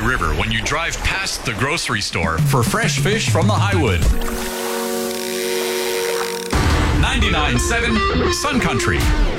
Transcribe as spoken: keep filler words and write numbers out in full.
River when you drive past the grocery store for fresh fish from the Highwood. ninety-nine point seven Sun Country.